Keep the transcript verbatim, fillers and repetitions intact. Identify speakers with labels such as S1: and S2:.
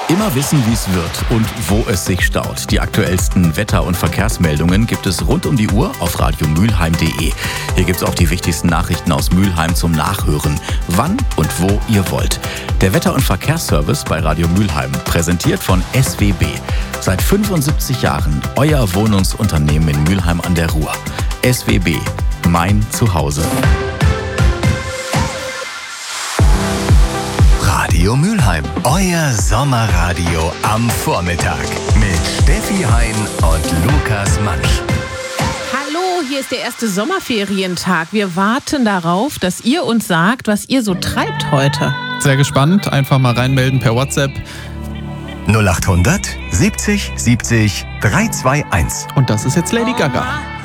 S1: Immer wissen, wie es wird und wo es sich staut. Die aktuellsten Wetter- und Verkehrsmeldungen gibt es rund um die Uhr auf radio mülheim punkt de. Hier gibt es auch die wichtigsten Nachrichten aus Mülheim zum Nachhören, wann und wo ihr wollt. Der Wetter- und Verkehrsservice bei Radio Mülheim, präsentiert von S W B. Seit fünfundsiebzig Jahren euer Wohnungsunternehmen in Mülheim an der Ruhr. S W B, mein Zuhause.
S2: Radio Mülheim, euer Sommerradio am Vormittag mit Steffi Hein und Lukas Mansch.
S3: Hallo, hier ist der erste Sommerferientag. Wir warten darauf, dass ihr uns sagt, was ihr so treibt heute.
S4: Sehr gespannt, einfach mal reinmelden per WhatsApp.
S2: null achthundert siebzig siebzig drei zwei eins.
S4: Und das ist jetzt Lady Gaga.
S3: Oh,